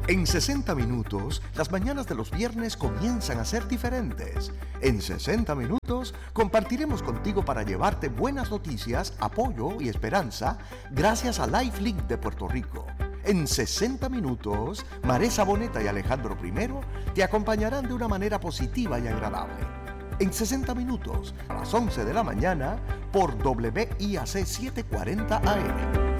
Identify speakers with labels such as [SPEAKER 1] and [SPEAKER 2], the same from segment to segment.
[SPEAKER 1] En 60 minutos, las mañanas de los viernes comienzan a ser diferentes. En 60 minutos, compartiremos contigo para llevarte buenas noticias, apoyo y esperanza gracias a Lifelink de Puerto Rico. En 60 minutos, Maresa Boneta y Alejandro I te acompañarán de una manera positiva y agradable. En 60 minutos, a las 11 de la mañana, por WIAC 740 AM.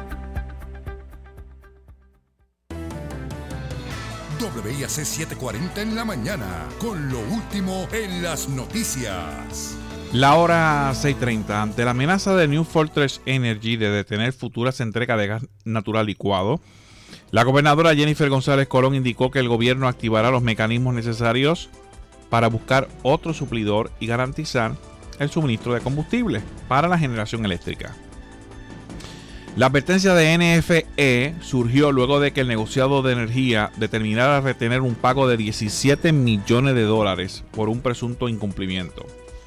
[SPEAKER 2] WIAC 740 en la mañana, con lo último en las noticias.
[SPEAKER 3] La hora 6:30. Ante la amenaza de New Fortress Energy de detener futuras entregas de gas natural licuado, la gobernadora Jennifer González Colón indicó que el gobierno activará los mecanismos necesarios para buscar otro suplidor y garantizar el suministro de combustible para la generación eléctrica. La advertencia de NFE surgió luego de que el negociado de energía determinara retener un pago de $17 millones por un presunto incumplimiento.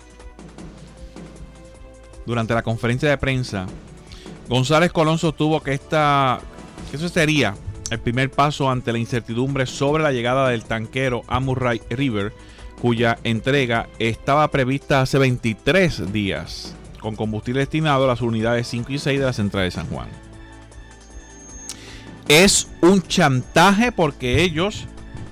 [SPEAKER 3] Durante la conferencia de prensa, González Colón sostuvo que eso sería el primer paso ante la incertidumbre sobre la llegada del tanquero Amurray River, cuya entrega estaba prevista hace 23 días. Con combustible destinado a las unidades 5 y 6 de la central de San Juan. Es un chantaje porque ellos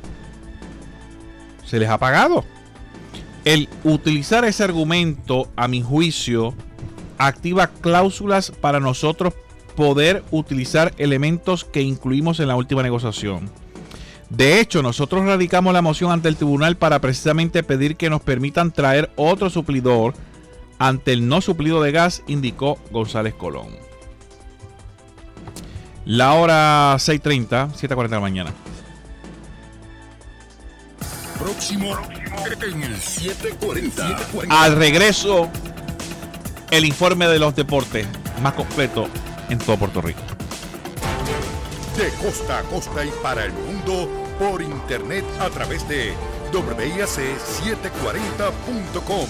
[SPEAKER 3] se les ha pagado. El utilizar ese argumento, a mi juicio, activa cláusulas para nosotros poder utilizar elementos que incluimos en la última negociación. De hecho, nosotros radicamos la moción ante el tribunal para precisamente pedir que nos permitan traer otro suplidor ante el no suplido de gas, indicó González Colón. La hora 6:30, 7:40 de la mañana.
[SPEAKER 2] Próximo en el 740.
[SPEAKER 3] Al regreso, el informe de los deportes más completo en todo Puerto Rico.
[SPEAKER 2] De costa a costa y para el mundo por internet a través de WIAC740.com.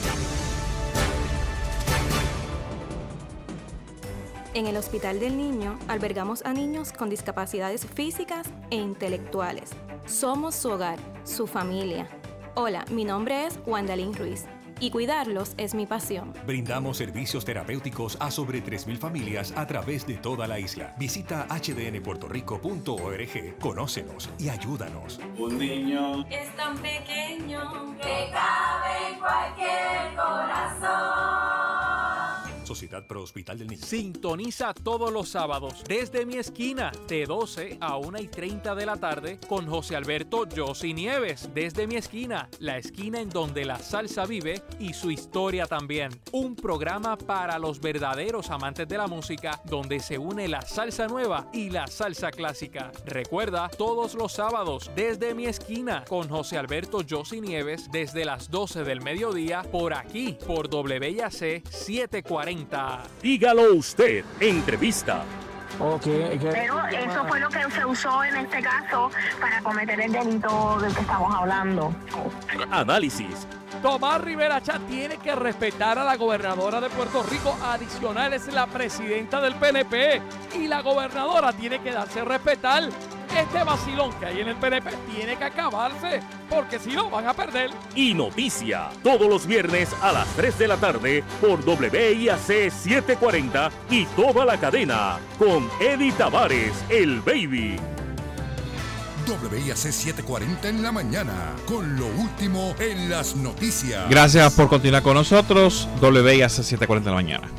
[SPEAKER 4] En el Hospital del Niño albergamos a niños con discapacidades físicas e intelectuales. Somos su hogar, su familia. Hola, mi nombre es Wandalín Ruiz y cuidarlos es mi pasión.
[SPEAKER 5] Brindamos servicios terapéuticos a sobre 3,000 familias a través de toda la isla. Visita hdnpuertorico.org, conócenos y ayúdanos.
[SPEAKER 6] Un niño
[SPEAKER 7] es tan pequeño que cabe en cualquier corazón.
[SPEAKER 5] Sociedad Pro Hospital del Niño.
[SPEAKER 8] Sintoniza todos los sábados desde mi esquina de 12 a 1:30 de la tarde con José Alberto Yossi Nieves. Desde mi esquina, la esquina en donde la salsa vive y su historia también. Un programa para los verdaderos amantes de la música donde se une la salsa nueva y la salsa clásica. Recuerda, todos los sábados desde mi esquina con José Alberto Yossi Nieves desde las 12 del mediodía por aquí, por WIAC 740.
[SPEAKER 9] Dígalo usted, entrevista.
[SPEAKER 10] Pero eso fue lo que se usó en este caso para cometer el delito del que estamos hablando.
[SPEAKER 9] Análisis.
[SPEAKER 8] Tomás Rivera Chat tiene que respetar a la gobernadora de Puerto Rico. Adicional, es la presidenta del PNP y la gobernadora tiene que darse a respetar. Este vacilón que hay en el PNP tiene que acabarse, porque si no van a perder.
[SPEAKER 9] Y noticia, todos los viernes a las 3 de la tarde por WIAC 740 y toda la cadena con Eddie Tavares, el Baby.
[SPEAKER 2] WIAC 740 en la mañana, con lo último en las noticias.
[SPEAKER 3] Gracias por continuar con nosotros. WIAC 740 en la mañana.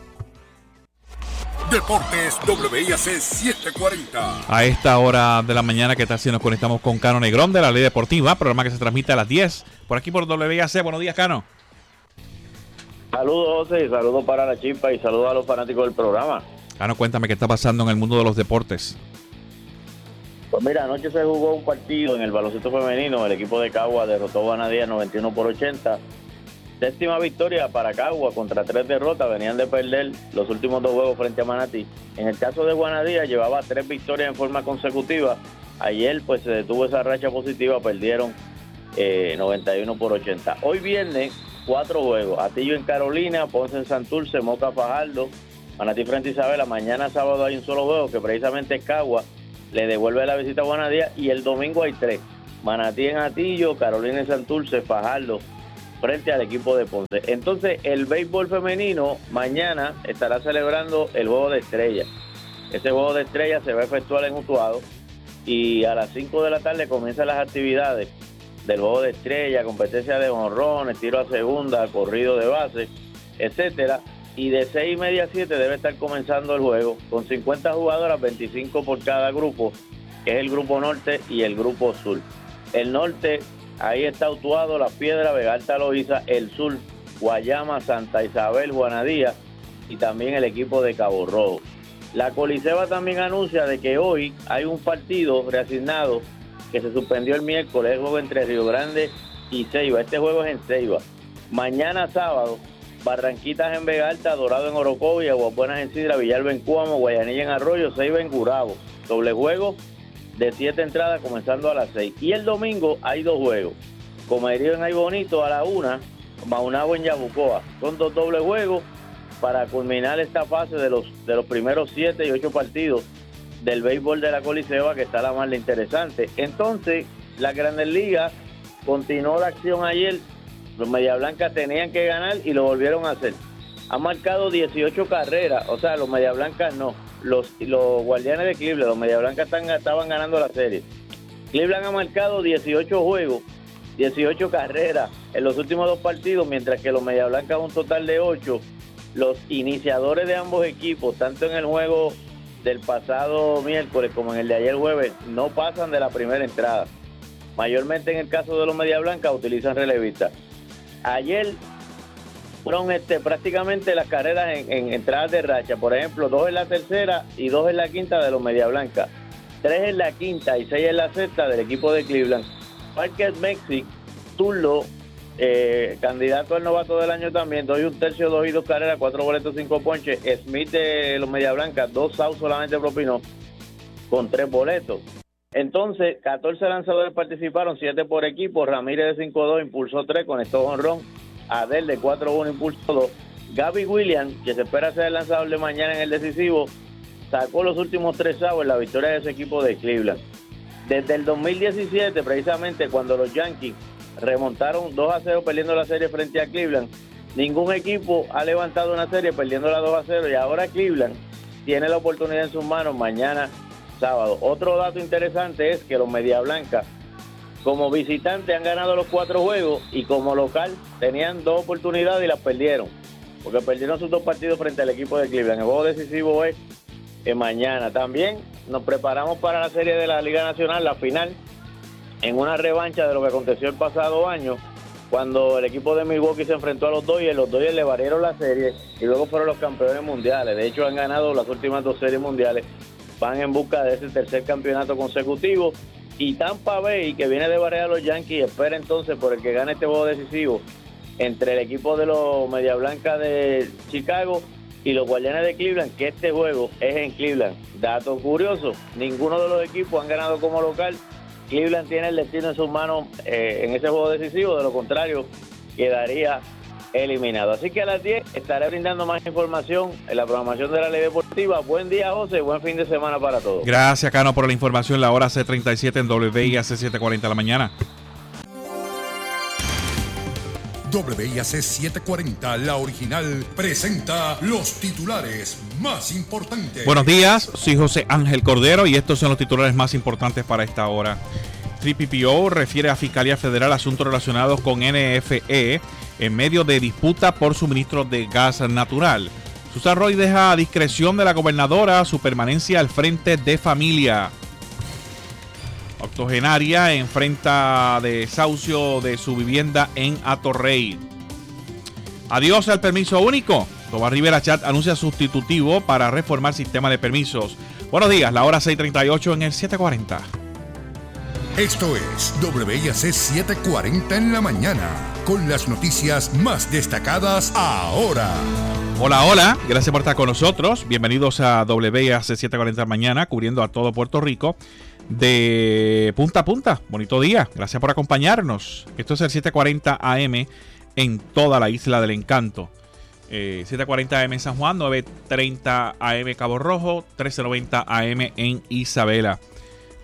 [SPEAKER 2] Deportes WIAC 740.
[SPEAKER 3] A esta hora de la mañana, ¿qué tal si nos conectamos con Cano Negrón de la Ley Deportiva? Programa que se transmite a las 10 por aquí por WIAC. Buenos días, Cano.
[SPEAKER 11] Saludos, José, saludos para la Chispa y saludos a los fanáticos del programa.
[SPEAKER 3] Cano, cuéntame qué está pasando en el mundo de los deportes.
[SPEAKER 11] Pues mira, anoche se jugó un partido en el baloncesto femenino. El equipo de Cagua derrotó a Guanadía 91-80. Séptima victoria para Cagua contra 3 derrotas. Venían de perder los últimos 2 juegos frente a Manatí. En el caso de Guanadía llevaba 3 victorias en forma consecutiva. Ayer pues se detuvo esa racha positiva, perdieron 91-80. Hoy viernes 4 juegos. Atillo en Carolina, Ponce en Santurce, Moca Fajardo, Manatí frente a Isabela. Mañana sábado hay un solo juego que precisamente es Cagua le devuelve la visita a Juanadía, y el domingo hay 3. Manatí en Atillo, Carolina en Santurce, Fajardo frente al equipo de Ponce. Entonces, el béisbol femenino mañana estará celebrando el Juego de Estrellas. Ese Juego de Estrellas se va a efectuar en Utuado y a las 5 de la tarde comienzan las actividades del Juego de Estrellas, competencia de jonrones, tiro a segunda, corrido de base, etcétera. Y de 6:30 a 7 debe estar comenzando el juego con 50 jugadoras, 25 por cada grupo, que es el grupo norte y el grupo sur. El norte, ahí está Utuado, Las Piedras, Vega Alta, Loíza. El sur, Guayama, Santa Isabel, Juanadía y también el equipo de Cabo Rojo. La Coliseba también anuncia de que hoy hay un partido reasignado que se suspendió el miércoles, el juego entre Río Grande y Ceiba. Este juego es en Ceiba. Mañana sábado, Barranquitas en Vega Alta, Dorado en Orocovi, Aguabuenas en Sidra, Villalba en Cuamo, Guayanilla en Arroyo, Ceiba en Gurabo. Doble juego de 7 entradas comenzando a las 6. Y el domingo hay 2 juegos. Comerío en Ay Bonito a la 1, Maunabo en Yabucoa. Son 2 dobles juegos para culminar esta fase de los primeros 7 y 8 partidos del béisbol de la Coliseba, que está la más interesante. Entonces, las Grandes Ligas continuó la acción ayer. Los Media Blancas tenían que ganar y lo volvieron a hacer. Han marcado 18 carreras, o sea, los Media Blancas no. Los Guardianes de Cleveland, los Media Blancas estaban ganando la serie. Cleveland ha marcado 18 juegos, 18 carreras en los últimos 2 partidos, mientras que los Media Blancas un total de 8. Los iniciadores de ambos equipos, tanto en el juego del pasado miércoles como en el de ayer jueves, no pasan de la primera entrada. Mayormente en el caso de los Media Blancas utilizan relevistas. Ayer fueron prácticamente las carreras en entradas de racha. Por ejemplo, 2 en la tercera y 2 en la quinta de los Media Blancas. 3 en la quinta y 6 en la sexta del equipo de Cleveland. Parker Mexic, Turlo, candidato al novato del año también, 2 1/3, 2 y 2 carreras, 4 boletos, 5 ponches. Smith de los Media Blancas, 2 outs solamente propinó con 3 boletos. Entonces, 14 lanzadores participaron, 7 por equipo. Ramírez de 5-2 impulsó 3, conectó jonrón. Adel de 4-1 impulsó 2. Gabby Williams, que se espera ser el lanzador de mañana en el decisivo, sacó los últimos 3 outs en la victoria de ese equipo de Cleveland. Desde el 2017, precisamente cuando los Yankees remontaron 2-0 perdiendo la serie frente a Cleveland, ningún equipo ha levantado una serie perdiéndola 2-0, y ahora Cleveland tiene la oportunidad en sus manos mañana sábado. Otro dato interesante es que los Media Blancas como visitantes han ganado los 4 juegos y como local tenían 2 oportunidades y las perdieron, porque perdieron sus 2 partidos frente al equipo de Cleveland. El juego decisivo es mañana. También nos preparamos para la serie de la Liga Nacional, la final, en una revancha de lo que aconteció el pasado año, cuando el equipo de Milwaukee se enfrentó a los Dodgers. Los Dodgers le barrieron la serie y luego fueron los campeones mundiales. De hecho, han ganado las últimas 2 series mundiales. Van en busca de ese tercer campeonato consecutivo. Y Tampa Bay, que viene de barrer a los Yankees, espera entonces por el que gane este juego decisivo entre el equipo de los Media Blancas de Chicago y los Guardianes de Cleveland, que este juego es en Cleveland. Dato curioso, ninguno de los equipos han ganado como local. Cleveland tiene el destino en sus manos en ese juego decisivo, de lo contrario quedaría eliminado. Así que a las 10 estaré brindando más información en la programación de la Ley Deportiva. Buen día, José, buen fin de semana para todos.
[SPEAKER 3] Gracias, Cano, por la información. La hora C37 en WIAC 740 de la mañana.
[SPEAKER 2] WIAC 740, la original, presenta los titulares más importantes.
[SPEAKER 3] Buenos días, soy José Ángel Cordero y estos son los titulares más importantes para esta hora. TPPO refiere a Fiscalía Federal asuntos relacionados con NFE en medio de disputa por suministro de gas natural. Susan Roy deja a discreción de la gobernadora su permanencia al frente de familia. Octogenaria enfrenta desahucio de su vivienda en Atorrey. Adiós al permiso único. Tobar Rivera Chat anuncia sustitutivo para reformar sistema de permisos. Buenos días, la hora 6:38 en el 740.
[SPEAKER 2] Esto es WIAC 740 en la mañana, con las noticias más destacadas ahora.
[SPEAKER 3] Hola, hola, gracias por estar con nosotros. Bienvenidos a WIAC 740 en la mañana, cubriendo a todo Puerto Rico de punta a punta. Bonito día, gracias por acompañarnos. Esto es el 740 AM en toda la isla del encanto. 740 AM en San Juan, 930 AM Cabo Rojo, 1390 AM en Isabela.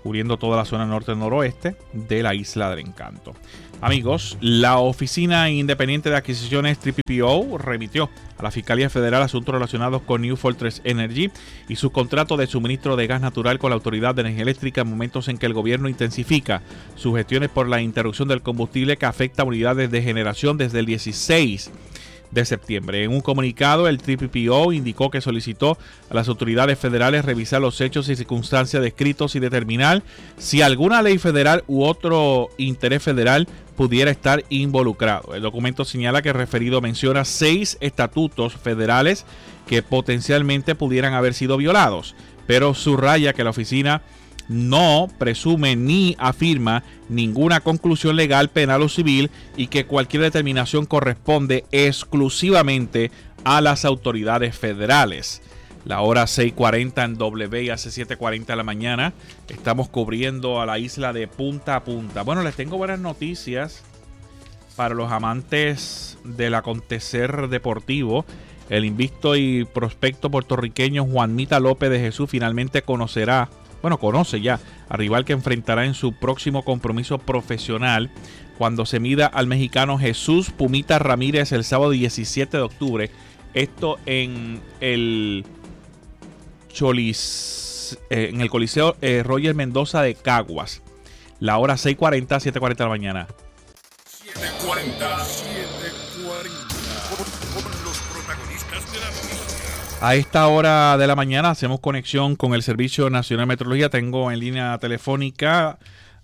[SPEAKER 3] cubriendo toda la zona norte-noroeste de la Isla del Encanto. Amigos, la Oficina Independiente de Adquisiciones TPPO remitió a la Fiscalía Federal asuntos relacionados con New Fortress Energy y su contrato de suministro de gas natural con la Autoridad de Energía Eléctrica en momentos en que el gobierno intensifica sus gestiones por la interrupción del combustible que afecta a unidades de generación desde el 16 de septiembre. En un comunicado, el TPPO indicó que solicitó a las autoridades federales revisar los hechos y circunstancias descritos y determinar si alguna ley federal u otro interés federal pudiera estar involucrado. El documento señala que el referido menciona 6 estatutos federales que potencialmente pudieran haber sido violados, pero subraya que la oficina no presume ni afirma ninguna conclusión legal, penal o civil y que cualquier determinación corresponde exclusivamente a las autoridades federales. La hora 6:40 en WIAC 7:40 de la mañana. Estamos cubriendo a la isla de punta a punta. Bueno, les tengo buenas noticias para los amantes del acontecer deportivo. El invicto y prospecto puertorriqueño Juanmita López de Jesús finalmente conoce ya al rival que enfrentará en su próximo compromiso profesional cuando se mida al mexicano Jesús Pumita Ramírez el sábado 17 de octubre. Esto en el Coliseo Roger Mendoza de Caguas. La hora 6:40, 7:40 de la mañana.
[SPEAKER 2] 7:40. Con los protagonistas de la noticia.
[SPEAKER 3] A esta hora de la mañana hacemos conexión con el Servicio Nacional de Meteorología. Tengo en línea telefónica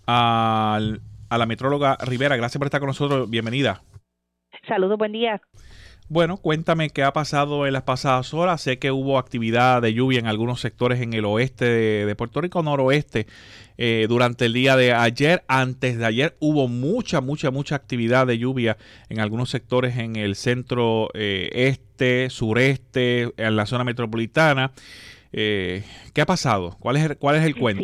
[SPEAKER 3] a la metróloga Rivera. Gracias por estar con nosotros. Bienvenida.
[SPEAKER 6] Saludos, buen día.
[SPEAKER 3] Bueno, cuéntame qué ha pasado en las pasadas horas. Sé que hubo actividad de lluvia en algunos sectores en el oeste de Puerto Rico, noroeste, durante el día de ayer. Antes de ayer hubo mucha actividad de lluvia en algunos sectores en el centro este, sureste, en la zona metropolitana. ¿Qué ha pasado? ¿Cuál es el cuento?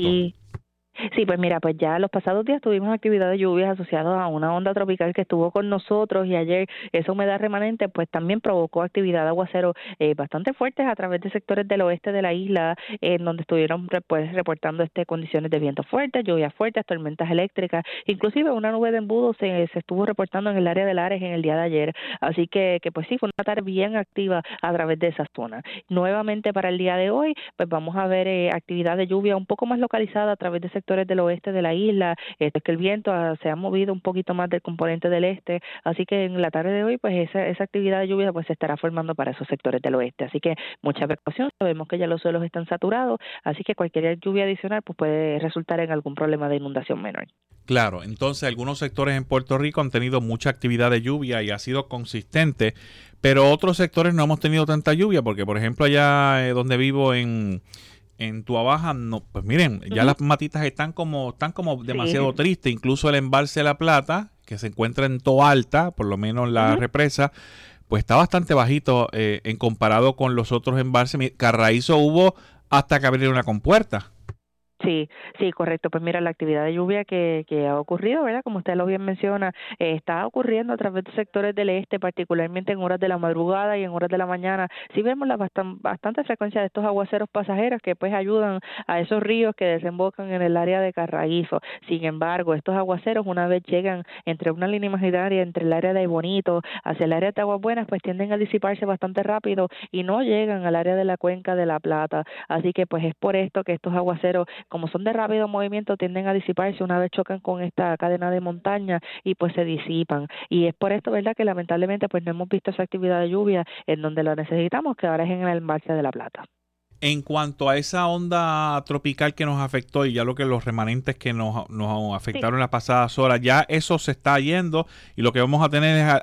[SPEAKER 6] Sí, pues mira, pues ya los pasados días tuvimos actividad de lluvias asociadas a una onda tropical que estuvo con nosotros y ayer esa humedad remanente pues también provocó actividad de aguacero bastante fuertes a través de sectores del oeste de la isla, en donde estuvieron pues reportando condiciones de viento fuertes, lluvias fuertes, tormentas eléctricas, inclusive una nube de embudo se estuvo reportando en el área de Lares en el día de ayer, así que pues sí, fue una tarde bien activa a través de esa zona. Nuevamente para el día de hoy, pues vamos a ver actividad de lluvia un poco más localizada a través de sectores del oeste de la isla. Es que el viento se ha movido un poquito más del componente del este, así que en la tarde de hoy pues esa actividad de lluvia pues se estará formando para esos sectores del oeste, así que mucha precaución. Sabemos que ya los suelos están saturados, así que cualquier lluvia adicional pues puede resultar en algún problema de inundación menor.
[SPEAKER 3] Claro, entonces algunos sectores en Puerto Rico han tenido mucha actividad de lluvia y ha sido consistente, pero otros sectores no hemos tenido tanta lluvia, porque por ejemplo allá donde vivo en Tuabaja, no, pues miren, ya las matitas están como demasiado tristes. Incluso el embalse de La Plata, que se encuentra en Toa Alta, por lo menos la represa, pues está bastante bajito en comparado con los otros embalses. Carraízo hubo hasta que abrir una compuerta.
[SPEAKER 6] Sí, correcto. Pues mira, la actividad de lluvia que ha ocurrido, ¿verdad? Como usted lo bien menciona, está ocurriendo a través de sectores del este, particularmente en horas de la madrugada y en horas de la mañana. Sí vemos la bastante frecuencia de estos aguaceros pasajeros que pues ayudan a esos ríos que desembocan en el área de Carraízo. Sin embargo, estos aguaceros una vez llegan entre una línea imaginaria entre el área de Bonito hacia el área de Aguas Buenas, pues tienden a disiparse bastante rápido y no llegan al área de la cuenca de La Plata. Así que pues es por esto que estos aguaceros, como son de rápido movimiento, tienden a disiparse una vez chocan con esta cadena de montaña y pues se disipan. Y es por esto, ¿verdad?, que lamentablemente pues no hemos visto esa actividad de lluvia en donde la necesitamos, que ahora es en el embalse de La Plata.
[SPEAKER 3] En cuanto a esa onda tropical que nos afectó y ya lo que los remanentes que nos afectaron en las pasadas horas, ya eso se está yendo y lo que vamos a tener es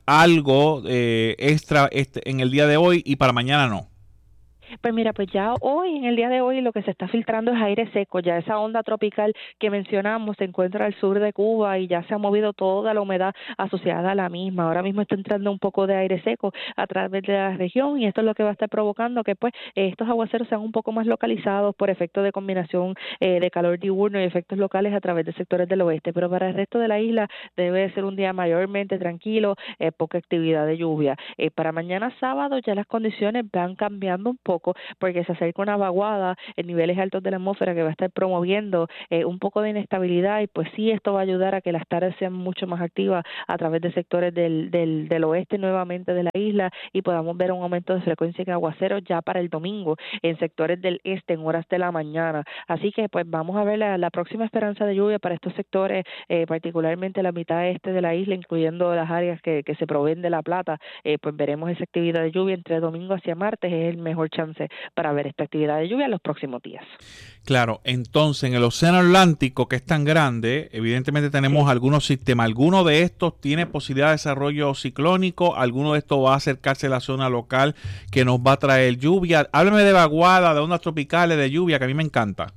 [SPEAKER 3] algo extra en el día de hoy y para mañana no.
[SPEAKER 6] Pues mira, pues ya hoy, en el día de hoy, lo que se está filtrando es aire seco. Ya esa onda tropical que mencionamos se encuentra al sur de Cuba y ya se ha movido toda la humedad asociada a la misma. Ahora mismo está entrando un poco de aire seco a través de la región y esto es lo que va a estar provocando que pues estos aguaceros sean un poco más localizados por efecto de combinación de calor diurno y efectos locales a través de sectores del oeste. Pero para el resto de la isla debe ser un día mayormente tranquilo, poca actividad de lluvia. Para mañana sábado ya las condiciones van cambiando un poco. poco, porque se acerca una vaguada en niveles altos de la atmósfera que va a estar promoviendo un poco de inestabilidad, y pues sí, esto va a ayudar a que las tardes sean mucho más activas a través de sectores del oeste nuevamente de la isla, y podamos ver un aumento de frecuencia en aguaceros ya para el domingo en sectores del este en horas de la mañana. Así que pues vamos a ver la próxima esperanza de lluvia para estos sectores, particularmente la mitad este de la isla, incluyendo las áreas que se proveen de La Plata. Pues veremos esa actividad de lluvia entre domingo hacia martes. Es el mejor chance para ver esta actividad de lluvia en los próximos días.
[SPEAKER 3] Claro, entonces en el Océano Atlántico, que es tan grande, evidentemente tenemos algunos sistemas. ¿Alguno de estos tiene posibilidad de desarrollo ciclónico? ¿Alguno de estos va a acercarse a la zona local que nos va a traer lluvia? Háblame de vaguada, de ondas tropicales, de lluvia, que a mí me encanta.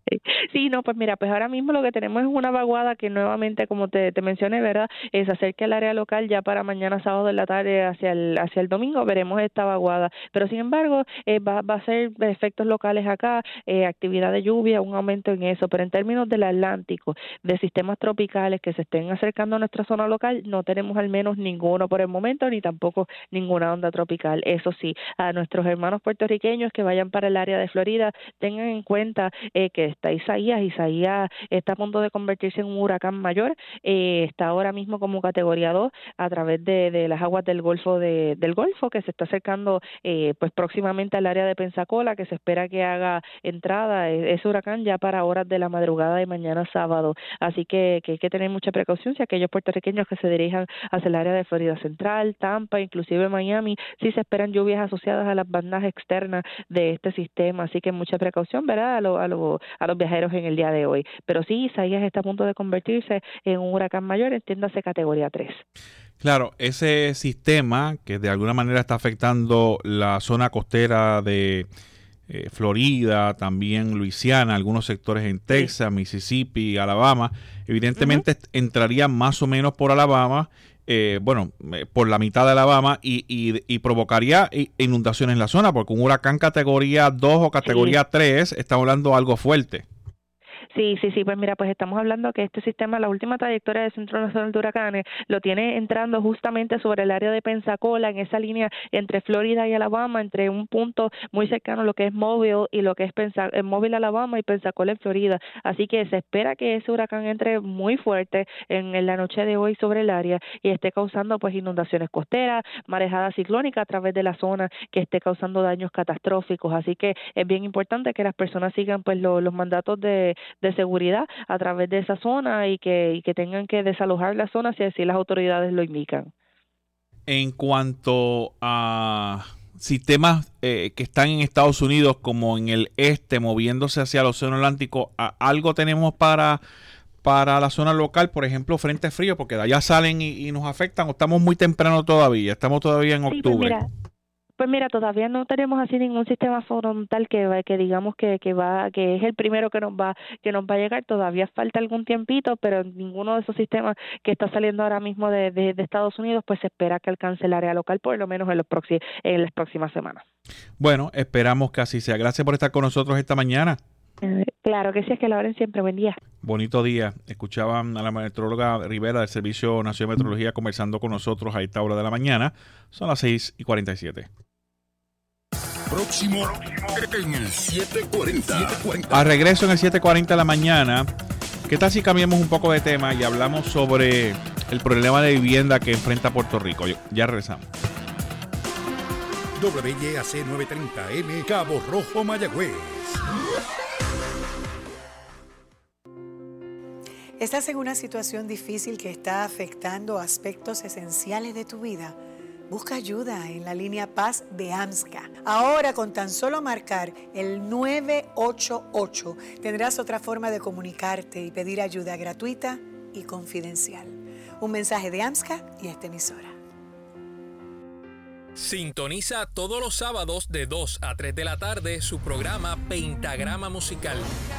[SPEAKER 6] Sí, no, pues mira, pues ahora mismo lo que tenemos es una vaguada que nuevamente, como te mencioné, ¿verdad?, se acerca al área local ya para mañana sábado en la tarde hacia el domingo. Veremos esta vaguada, pero sin embargo va a ser efectos locales acá, actividad de lluvia, un aumento en eso, pero en términos del Atlántico, de sistemas tropicales que se estén acercando a nuestra zona local, no tenemos al menos ninguno por el momento, ni tampoco ninguna onda tropical. Eso sí, a nuestros hermanos puertorriqueños que vayan para el área de Florida, tengan en cuenta que está Isaías está a punto de convertirse en un huracán mayor, está ahora mismo como categoría 2 a través de las aguas del Golfo del Golfo, que se está acercando pues próximamente al área de Pensacola, que se espera que haga entrada ese huracán ya para horas de la madrugada de mañana sábado. Así que hay que tener mucha precaución si aquellos puertorriqueños que se dirijan hacia el área de Florida Central, Tampa, inclusive Miami, sí se esperan lluvias asociadas a las bandas externas de este sistema, así que mucha precaución, ¿verdad?, a los viajeros en el día de hoy. Pero sí, Isaías está a punto de convertirse en un huracán mayor, entiéndase categoría 3.
[SPEAKER 3] Claro, ese sistema que de alguna manera está afectando la zona costera de Florida, también Luisiana, algunos sectores en Texas, Mississippi, Alabama, evidentemente entraría más o menos por Alabama, por la mitad de Alabama y provocaría inundaciones en la zona, porque un huracán categoría 2 o categoría 3 está hablando algo fuerte.
[SPEAKER 6] Sí, pues mira, pues estamos hablando que este sistema, la última trayectoria del Centro Nacional de Huracanes, lo tiene entrando justamente sobre el área de Pensacola, en esa línea entre Florida y Alabama, entre un punto muy cercano a lo que es Mobile y lo que es Mobile, Alabama, y Pensacola en Florida. Así que se espera que ese huracán entre muy fuerte en la noche de hoy sobre el área y esté causando pues inundaciones costeras, marejada ciclónica a través de la zona, que esté causando daños catastróficos. Así que es bien importante que las personas sigan pues los mandatos de seguridad a través de esa zona y que tengan que desalojar la zona si así las autoridades lo indican.
[SPEAKER 3] En cuanto a sistemas que están en Estados Unidos como en el este moviéndose hacia el Océano Atlántico, ¿algo tenemos para la zona local, por ejemplo, frente frío, porque de allá salen y nos afectan, o estamos muy temprano todavía, estamos todavía en octubre?
[SPEAKER 6] Pues mira, todavía no tenemos así ningún sistema frontal que digamos que es el primero que nos va a llegar. Todavía falta algún tiempito, pero ninguno de esos sistemas que está saliendo ahora mismo de Estados Unidos, pues se espera que alcance el área local por lo menos en las próximas semanas.
[SPEAKER 3] Bueno, esperamos que así sea. Gracias por estar con nosotros esta mañana.
[SPEAKER 6] Claro que sí, es que la hora siempre. Buen día.
[SPEAKER 3] Bonito día. Escuchaban a la meteoróloga Rivera del Servicio Nacional de Meteorología conversando con nosotros a esta hora de la mañana. Son las 6:47.
[SPEAKER 2] Próximo en el 740.
[SPEAKER 3] A regreso en el 7:40 de la mañana. ¿Qué tal si cambiamos un poco de tema y hablamos sobre el problema de vivienda que enfrenta Puerto Rico? Ya regresamos.
[SPEAKER 2] WYAC 930M, Cabo Rojo, Mayagüez.
[SPEAKER 12] ¿Estás en una situación difícil que está afectando aspectos esenciales de tu vida? Busca ayuda en la línea Paz de AMSCA. Ahora, con tan solo marcar el 988, tendrás otra forma de comunicarte y pedir ayuda gratuita y confidencial. Un mensaje de AMSCA y esta emisora.
[SPEAKER 8] Sintoniza todos los sábados de 2 a 3 de la tarde su programa Pentagrama Musical.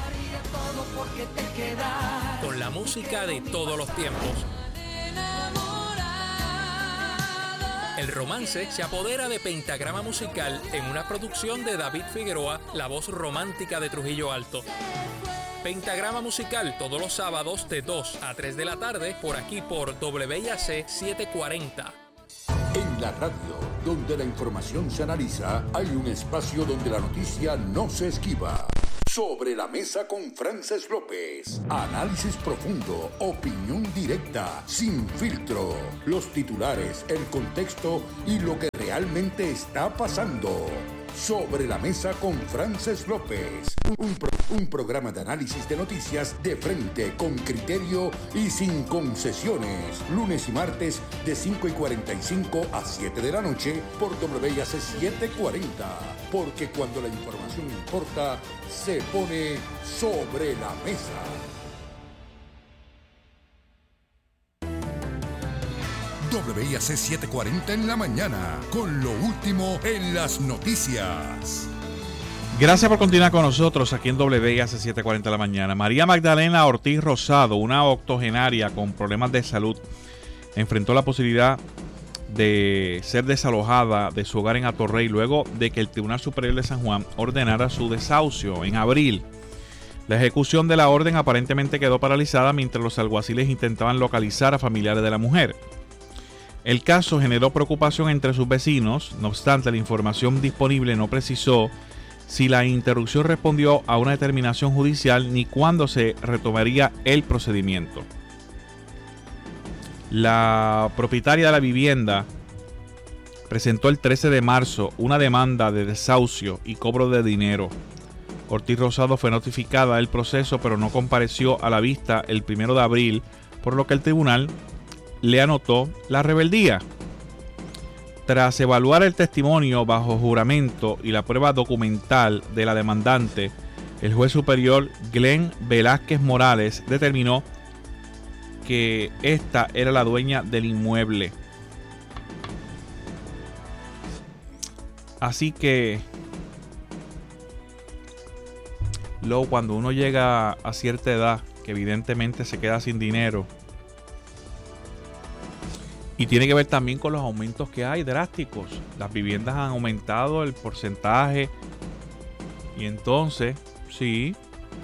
[SPEAKER 8] Con la música de todos los tiempos. El romance se apodera de Pentagrama Musical en una producción de David Figueroa, la voz romántica de Trujillo Alto. Pentagrama Musical todos los sábados de 2 a 3 de la tarde por aquí por WYAC 740.
[SPEAKER 2] En la radio, donde la información se analiza, hay un espacio donde la noticia no se esquiva. Sobre la mesa con Frances López. Análisis profundo, opinión directa, sin filtro. Los titulares, el contexto y lo que realmente está pasando. Sobre la mesa con Frances López. Un programa de análisis de noticias de frente, con criterio y sin concesiones. Lunes y martes de 5:45 a 7 de la noche por WIAC 740. Porque cuando la información importa, se pone sobre la mesa. WIAC 740 en la mañana, con lo último en las noticias.
[SPEAKER 3] Gracias por continuar con nosotros aquí en WIAC 740 en la mañana. María Magdalena Ortiz Rosado, una octogenaria con problemas de salud, enfrentó la posibilidad de ser desalojada de su hogar en Atorrey luego de que el Tribunal Superior de San Juan ordenara su desahucio en abril. La ejecución de la orden aparentemente quedó paralizada mientras los alguaciles intentaban localizar a familiares de la mujer. El caso generó preocupación entre sus vecinos, no obstante la información disponible no precisó si la interrupción respondió a una determinación judicial ni cuándo se retomaría el procedimiento. La propietaria de la vivienda presentó el 13 de marzo una demanda de desahucio y cobro de dinero. Ortiz Rosado fue notificada del proceso, pero no compareció a la vista el 1 de abril, por lo que el tribunal le anotó la rebeldía. Tras evaluar el testimonio bajo juramento y la prueba documental de la demandante, el juez superior Glenn Velázquez Morales determinó que esta era la dueña del inmueble. Así que luego, cuando uno llega a cierta edad, que evidentemente se queda sin dinero, y tiene que ver también con los aumentos que hay drásticos. Las viviendas han aumentado el porcentaje. Y entonces, sí.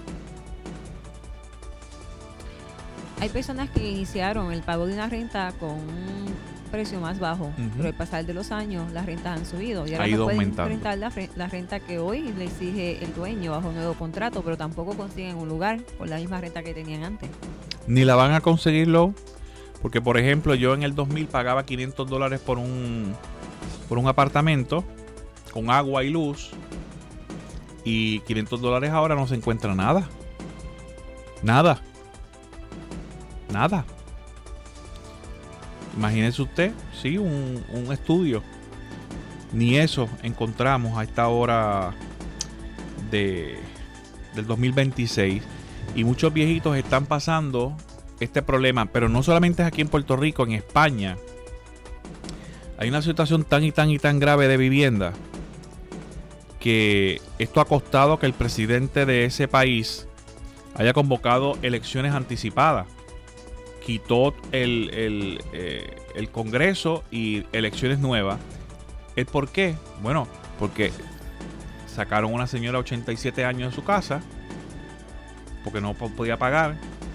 [SPEAKER 13] Hay personas que iniciaron el pago de una renta con un precio más bajo. Pero al pasar de los años, las rentas han subido. Y ahora no pueden enfrentar la renta que hoy le exige el dueño bajo un nuevo contrato. Pero tampoco consiguen un lugar por la misma renta que tenían antes.
[SPEAKER 3] Ni la van a conseguirlo. Porque, por ejemplo, yo en el 2000 pagaba $500 por un apartamento con agua y luz. Y $500 ahora no se encuentra nada. Nada. Imagínese usted, sí, un estudio. Ni eso encontramos a esta hora del 2026. Y muchos viejitos están pasando este problema, pero no solamente es aquí en Puerto Rico, en España hay una situación tan grave de vivienda que esto ha costado que el presidente de ese país haya convocado elecciones anticipadas. Quitó el Congreso y elecciones nuevas. ¿El por qué? Bueno, porque sacaron a una señora de 87 años de su casa porque no podía pagar.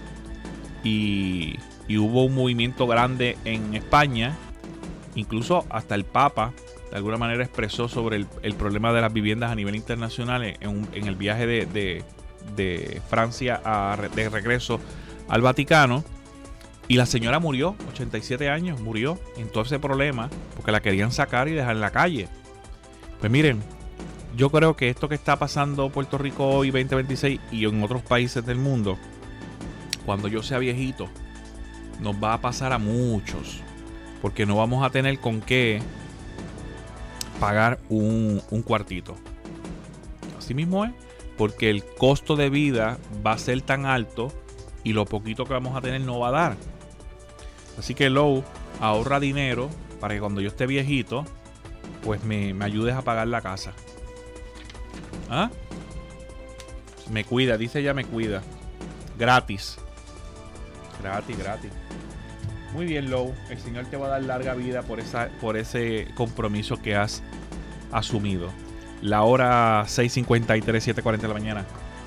[SPEAKER 3] Y hubo un movimiento grande en España. Incluso hasta el Papa de alguna manera expresó sobre el problema de las viviendas a nivel internacional en el viaje de Francia de regreso al Vaticano. Y la señora murió, 87 años, murió en todo ese problema porque la querían sacar y dejar en la calle. Pues miren, yo creo que esto que está pasando en Puerto Rico hoy 2026 y en otros países del mundo, cuando yo sea viejito, nos va a pasar a muchos, porque no vamos a tener con qué pagar un cuartito. Así mismo es, porque el costo de vida va a ser tan alto y lo poquito que vamos a tener no va a dar. Así que Low, ahorra dinero para que cuando yo esté viejito, pues me ayudes a pagar la casa. ¿Ah? Me cuida, dice ella, me cuida. Gratis. Gratis. Muy bien, Low. El Señor te va a dar larga vida por ese compromiso que has asumido. La hora 6:53, 7:40 de la mañana.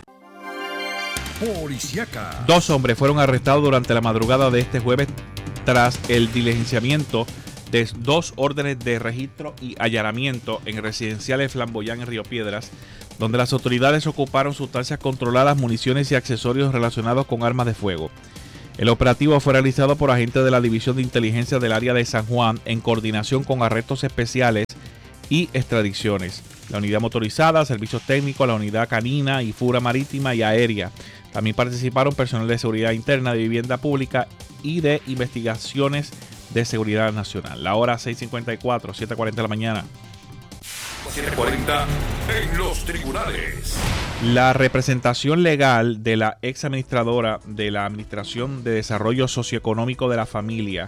[SPEAKER 2] Policíaca.
[SPEAKER 3] 2 hombres fueron arrestados durante la madrugada de este jueves tras el diligenciamiento de 2 órdenes de registro y allanamiento en residenciales Flamboyán en Río Piedras, donde las autoridades ocuparon sustancias controladas, municiones y accesorios relacionados con armas de fuego. El operativo fue realizado por agentes de la División de Inteligencia del área de San Juan en coordinación con arrestos especiales y extradiciones, la unidad motorizada, servicios técnicos, la unidad canina y fura marítima y aérea. También participaron personal de seguridad interna, de vivienda pública y de investigaciones de seguridad nacional. La hora 6:54, 7:40 de la mañana.
[SPEAKER 2] 7:40 en los tribunales.
[SPEAKER 3] La representación legal de la ex administradora de la Administración de Desarrollo Socioeconómico de la Familia,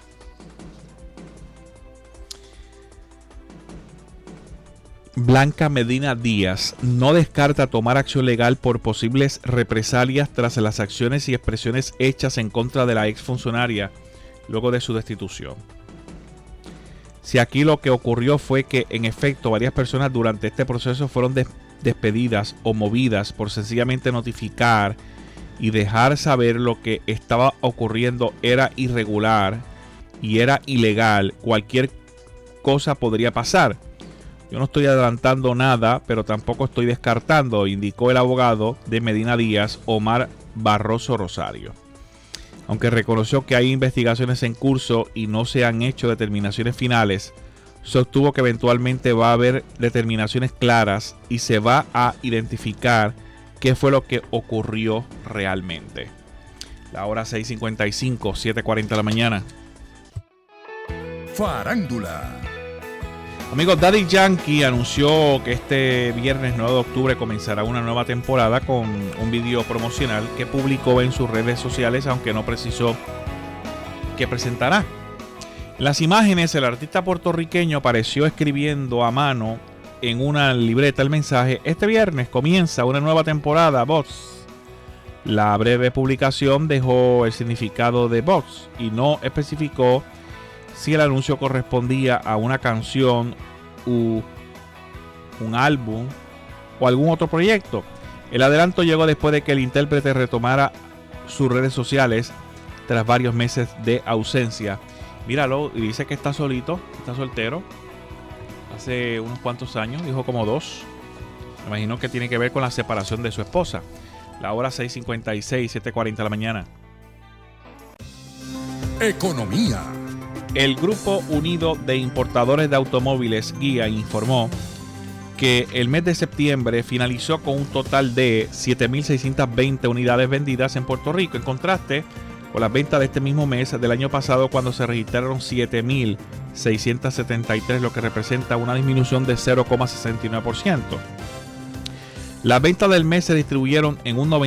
[SPEAKER 3] Blanca Medina Díaz, no descarta tomar acción legal por posibles represalias tras las acciones y expresiones hechas en contra de la exfuncionaria luego de su destitución. Si aquí lo que ocurrió fue que en efecto varias personas durante este proceso fueron despedidas o movidas por sencillamente notificar y dejar saber lo que estaba ocurriendo era irregular y era ilegal, cualquier cosa podría pasar. Yo no estoy adelantando nada, pero tampoco estoy descartando, indicó el abogado de Medina Díaz, Omar Barroso Rosario. Aunque reconoció que hay investigaciones en curso y no se han hecho determinaciones finales, sostuvo que eventualmente va a haber determinaciones claras y se va a identificar qué fue lo que ocurrió realmente. La hora 6:55, 7:40 de la mañana.
[SPEAKER 2] Farándula.
[SPEAKER 3] Amigos, Daddy Yankee anunció que este viernes 9 de octubre comenzará una nueva temporada con un video promocional que publicó en sus redes sociales, aunque no precisó qué presentará. En las imágenes, el artista puertorriqueño apareció escribiendo a mano en una libreta el mensaje: este viernes comienza una nueva temporada, bots. La breve publicación dejó el significado de bots y no especificó si el anuncio correspondía a una canción, un álbum o algún otro proyecto. El adelanto llegó después de que el intérprete retomara sus redes sociales tras varios meses de ausencia. Míralo, y dice que está solito, está soltero. Hace unos cuantos años, dijo como 2. Me imagino que tiene que ver con la separación de su esposa. La hora 6:56, 7:40 de la mañana.
[SPEAKER 2] Economía.
[SPEAKER 3] El Grupo Unido de Importadores de Automóviles, GUIA, informó que el mes de septiembre finalizó con un total de 7.620 unidades vendidas en Puerto Rico, en contraste con las ventas de este mismo mes del año pasado, cuando se registraron 7.673, lo que representa una disminución de 0,69%. Las ventas del mes se distribuyeron en un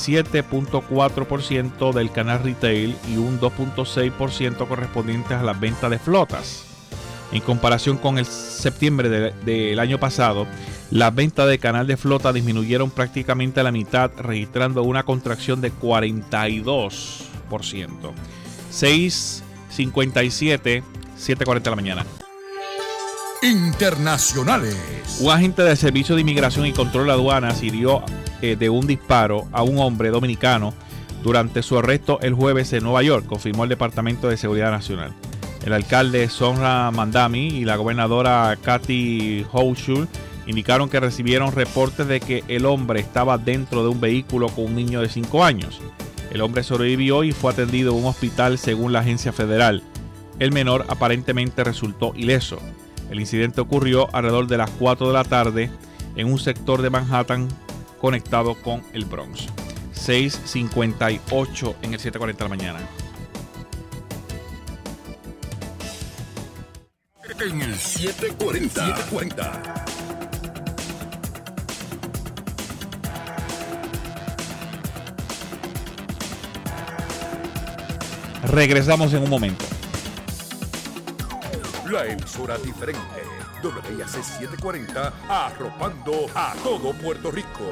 [SPEAKER 3] 97.4% del canal retail y un 2.6% correspondientes a las ventas de flotas. En comparación con el septiembre del año pasado, las ventas de canal de flota disminuyeron prácticamente a la mitad, registrando una contracción de 42%. 6:57, 7:40 de la mañana.
[SPEAKER 2] Internacionales.
[SPEAKER 3] Un agente del Servicio de Inmigración y Control de Aduanas hirió de un disparo a un hombre dominicano durante su arresto el jueves en Nueva York, confirmó el Departamento de Seguridad Nacional. El alcalde Sonra Mandami y la gobernadora Kathy Hochul indicaron que recibieron reportes de que el hombre estaba dentro de un vehículo con un niño de 5 años. El hombre sobrevivió y fue atendido en un hospital según la agencia federal. El menor aparentemente resultó ileso. El incidente ocurrió alrededor de las 4 de la tarde en un sector de Manhattan conectado con el Bronx. 6:58 en el 7:40 de la mañana.
[SPEAKER 2] En el 7:40.
[SPEAKER 3] Regresamos en un momento.
[SPEAKER 2] La emisora diferente, WIAC 740, arropando a todo Puerto Rico.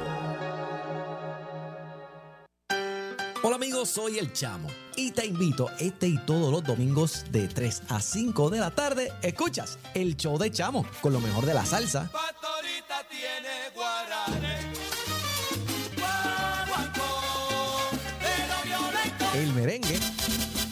[SPEAKER 14] Hola amigos, soy El Chamo y te invito este y todos los domingos de 3 a 5 de la tarde. Escuchas el show de Chamo con lo mejor de la salsa,
[SPEAKER 7] Pastorita tiene guaranes,
[SPEAKER 14] el merengue